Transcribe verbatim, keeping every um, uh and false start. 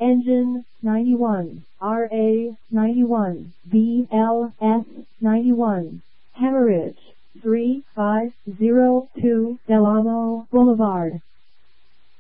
Engine ninety-one, R A ninety-one, B L S ninety-one, Hemorrhage three five zero two Del Amo Boulevard.